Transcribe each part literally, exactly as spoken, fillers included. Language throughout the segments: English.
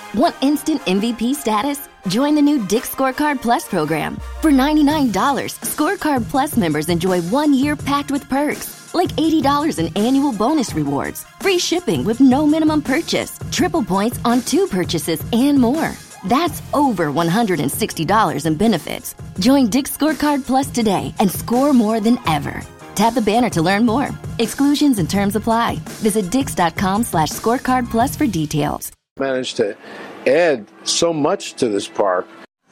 Want instant M V P status? Join the new Dick's Scorecard Plus program. For ninety-nine dollars, Scorecard Plus members enjoy one year packed with perks, like eighty dollars in annual bonus rewards, free shipping with no minimum purchase, triple points on two purchases, and more. That's over one hundred sixty dollars in benefits. Join Dick's Scorecard Plus today and score more than ever. Tap the banner to learn more. Exclusions and terms apply. Visit dix.com slash scorecard plus for details. Managed to add so much to this park.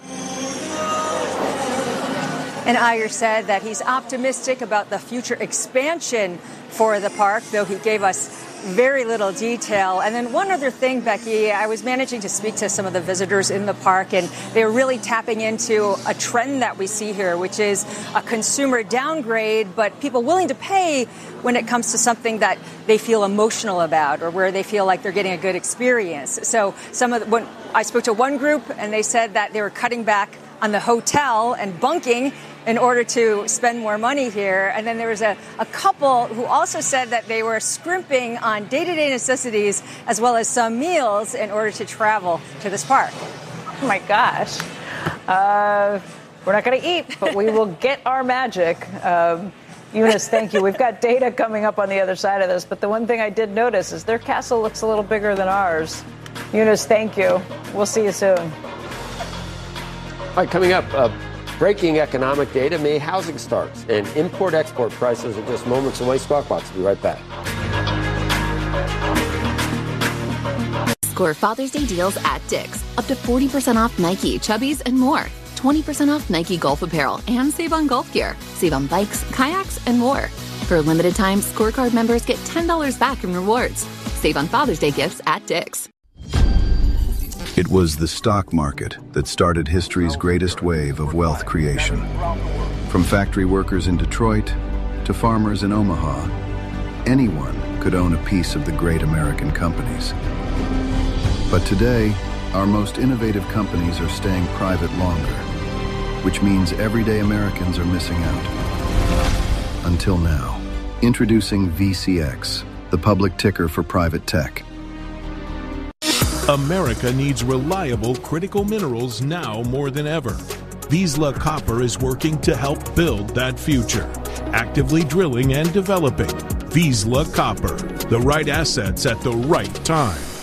And Iyer said that he's optimistic about the future expansion for the park, though he gave us very little detail. And then one other thing, Becky, I was managing to speak to some of the visitors in the park, and they're really tapping into a trend that we see here, which is a consumer downgrade, but people willing to pay when it comes to something that they feel emotional about or where they feel like they're getting a good experience. So some of the, when I spoke to one group, and they said that they were cutting back on the hotel and bunking in order to spend more money here. And then there was a, a couple who also said that they were scrimping on day-to-day necessities as well as some meals in order to travel to this park. Oh, my gosh. Uh, we're not going to eat, but we will get our magic. Um, Eunice, thank you. We've got data coming up on the other side of this, but the one thing I did notice is their castle looks a little bigger than ours. Eunice, thank you. We'll see you soon. All right, coming up, uh, breaking economic data, May housing starts, and import-export prices are just moments away. Squawk Box will be right back. Score Father's Day deals at Dick's. Up to forty percent off Nike, Chubbies, and more. twenty percent off Nike golf apparel and save on golf gear. Save on bikes, kayaks, and more. For a limited time, Scorecard members get ten dollars back in rewards. Save on Father's Day gifts at Dick's. It was the stock market that started history's greatest wave of wealth creation. From factory workers in Detroit to farmers in Omaha, anyone could own a piece of the great American companies. But today, our most innovative companies are staying private longer, which means everyday Americans are missing out. Until now. Introducing V C X, the public ticker for private tech. America needs reliable critical minerals now more than ever. Vizsla Copper is working to help build that future, actively drilling and developing Vizsla Copper, the right assets at the right time.